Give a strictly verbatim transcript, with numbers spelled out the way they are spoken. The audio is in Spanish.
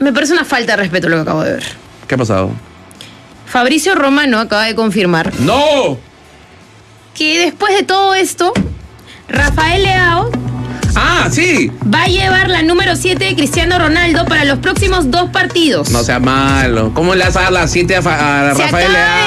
Me parece una falta de respeto lo que acabo de ver. ¿Qué ha pasado? Fabricio Romano acaba de confirmar ¡No! que después de todo esto, Rafael Leao ¡Ah, sí! va a llevar la número siete de Cristiano Ronaldo para los próximos dos partidos. No sea malo. ¿Cómo le vas a dar la siete a, Fa- a Se Rafael acaba Leao?